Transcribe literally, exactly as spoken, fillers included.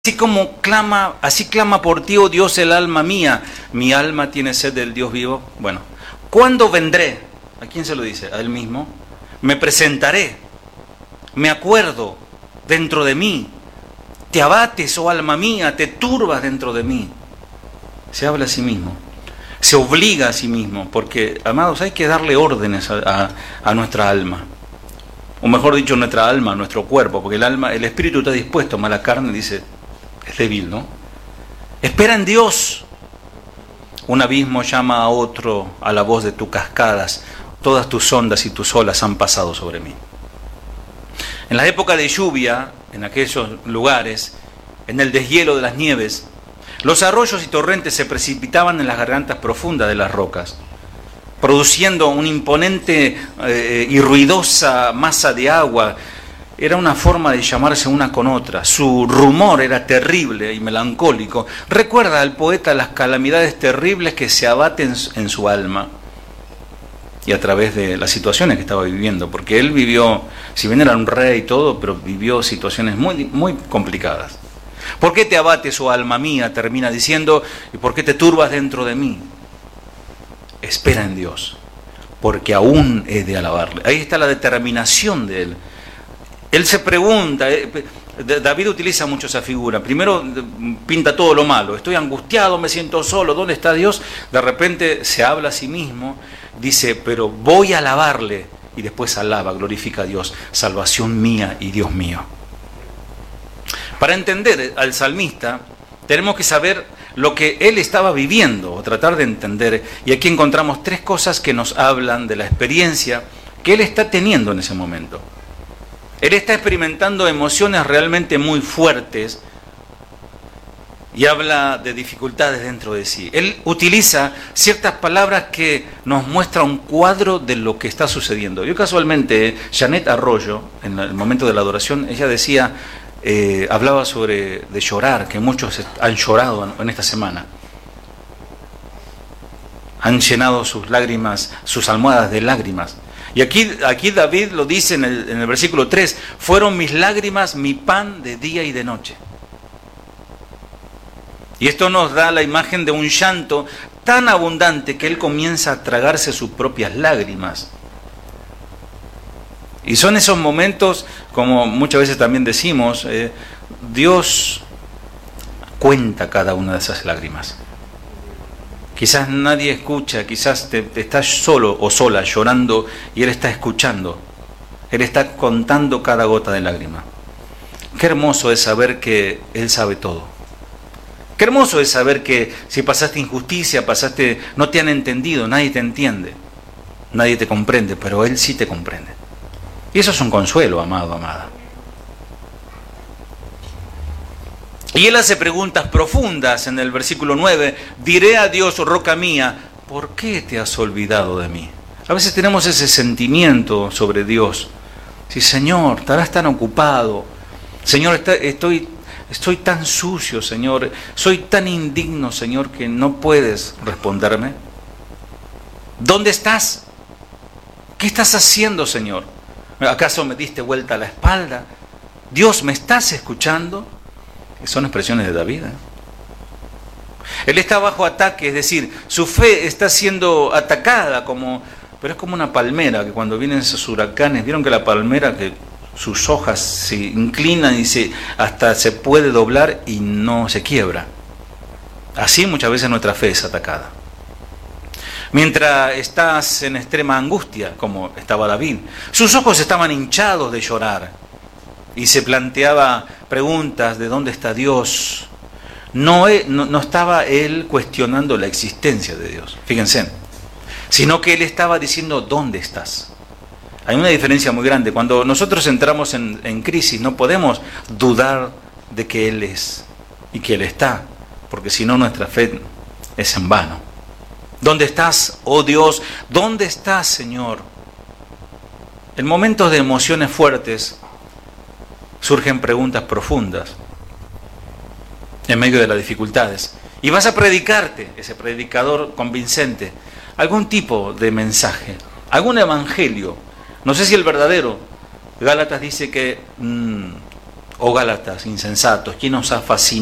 Así como clama, así clama por ti, oh Dios, el alma mía. Mi alma tiene sed del Dios vivo. Bueno, ¿cuándo vendré? ¿A quién se lo dice? A él mismo. Me presentaré. Me acuerdo dentro de mí. Te abates, oh alma mía, te turbas dentro de mí. Se habla a sí mismo. Se obliga a sí mismo, porque, amados, hay que darle órdenes a, a, a nuestra alma. O mejor dicho, nuestra alma, nuestro cuerpo, porque el alma, el espíritu está dispuesto, más la carne dice, es débil, ¿no? Espera en Dios. Un abismo llama a otro a la voz de tus cascadas. Todas tus ondas y tus olas han pasado sobre mí. En la época de lluvia, en aquellos lugares, en el deshielo de las nieves, los arroyos y torrentes se precipitaban en las gargantas profundas de las rocas, produciendo una imponente eh, y ruidosa masa de agua. Era una forma de llamarse una con otra. Su rumor era terrible y melancólico. Recuerda al poeta las calamidades terribles que se abaten en su alma y a través de las situaciones que estaba viviendo, porque él vivió, si bien era un rey y todo, pero vivió situaciones muy, muy complicadas. ¿Por qué te abates, oh alma mía? Termina diciendo, ¿y por qué te turbas dentro de mí? Espera en Dios, porque aún he de alabarle. Ahí está la determinación de él. Él se pregunta, David utiliza mucho esa figura. Primero pinta todo lo malo. Estoy angustiado, me siento solo, ¿dónde está Dios? De repente se habla a sí mismo, dice, pero voy a alabarle. Y después alaba, glorifica a Dios, salvación mía y Dios mío. Para entender al salmista, tenemos que saber lo que él estaba viviendo, o tratar de entender. Y aquí encontramos tres cosas que nos hablan de la experiencia que él está teniendo en ese momento. Él está experimentando emociones realmente muy fuertes y habla de dificultades dentro de sí. Él utiliza ciertas palabras que nos muestran un cuadro de lo que está sucediendo. Yo casualmente, Janet Arroyo, en el momento de la adoración, ella decía, eh, hablaba sobre de llorar, que muchos han llorado en esta semana. Han llenado sus lágrimas, sus almohadas de lágrimas. Y aquí, aquí David lo dice en el, en el versículo tres, fueron mis lágrimas mi pan de día y de noche. Y esto nos da la imagen de un llanto tan abundante que él comienza a tragarse sus propias lágrimas. Y son esos momentos, como muchas veces también decimos, eh, Dios cuenta cada una de esas lágrimas. Quizás nadie escucha, quizás te, te estás solo o sola llorando y Él está escuchando. Él está contando cada gota de lágrima. Qué hermoso es saber que Él sabe todo. Qué hermoso es saber que si pasaste injusticia, pasaste, no te han entendido, nadie te entiende, nadie te comprende, pero Él sí te comprende. Y eso es un consuelo, amado, amada. Y él hace preguntas profundas en el versículo nueve. Diré a Dios, roca mía, ¿por qué te has olvidado de mí? A veces tenemos ese sentimiento sobre Dios. Sí, Señor, estarás tan ocupado. Señor, está, estoy, estoy tan sucio, Señor. Soy tan indigno, Señor, que no puedes responderme. ¿Dónde estás? ¿Qué estás haciendo, Señor? ¿Acaso me diste vuelta a la espalda? Dios, ¿me estás escuchando? Son expresiones de David. ¿eh? Él está bajo ataque, es decir, su fe está siendo atacada, como, pero es como una palmera, que cuando vienen esos huracanes, vieron que la palmera, que sus hojas se inclinan y se, hasta se puede doblar y no se quiebra. Así muchas veces nuestra fe es atacada. Mientras estás en extrema angustia, como estaba David, sus ojos estaban hinchados de llorar. Y se planteaba preguntas de dónde está Dios. No, no, no estaba él cuestionando la existencia de Dios, fíjense, sino que él estaba diciendo ¿dónde estás? Hay una diferencia muy grande. Cuando nosotros entramos en, en crisis no podemos dudar de que Él es y que Él está, porque si no nuestra fe es en vano. ¿Dónde estás, oh Dios? ¿Dónde estás, Señor? En momentos de emociones fuertes surgen preguntas profundas en medio de las dificultades. Y vas a predicarte, ese predicador convincente, algún tipo de mensaje, algún evangelio. No sé si el verdadero. Gálatas dice que mmm, Oh Gálatas, insensatos, ¿quién os ha fascinado